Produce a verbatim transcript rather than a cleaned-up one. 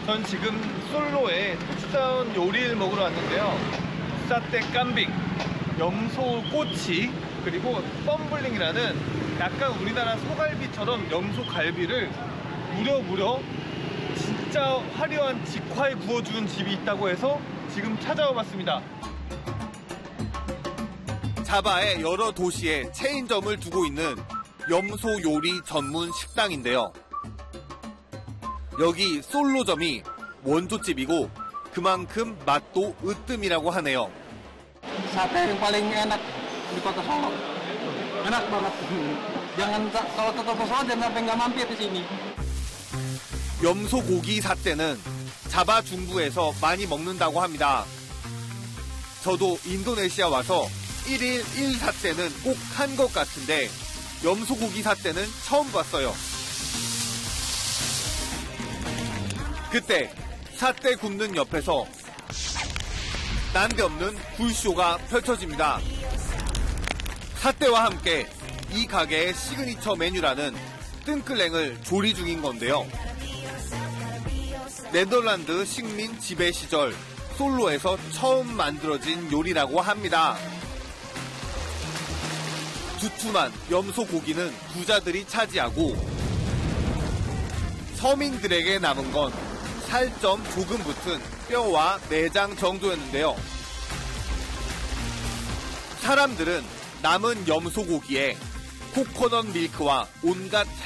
전 지금 솔로에 특선 요리를 먹으러 왔는데요. 사떼 깜빙, 염소 꼬치, 그리고 펌블링이라는 약간 우리나라 소갈비처럼 염소 갈비를 무려 무려 진짜 화려한 직화에 구워주는 집이 있다고 해서 지금 찾아와 봤습니다. 자바의 여러 도시에 체인점을 두고 있는 염소 요리 전문 식당인데요. 여기 솔로점이 원조집이고 그만큼 맛도 으뜸이라고 하네요. Sate yang paling enak di Kota Solo. Enak banget. Jangan kalau ke Kota Solo jangan sampai nggak mampir di sini. 염소 고기 사떼는 자바 중부에서 많이 먹는다고 합니다. 저도 인도네시아 와서 일일 일 사떼는 꼭 한 것 같은데 염소 고기 사떼는 처음 봤어요. 그때 사떼 굽는 옆에서 난데없는 굴쇼가 펼쳐집니다. 사떼와 함께 이 가게의 시그니처 메뉴라는 뜬클랭을 조리 중인 건데요. 네덜란드 식민 지배 시절 솔로에서 처음 만들어진 요리라고 합니다. 두툼한 염소 고기는 부자들이 차지하고 서민들에게 남은 건 살점 조금 붙은 뼈와 내장 정도였는데요. 사람들은 남은 염소 고기에 코코넛 밀크와 온갖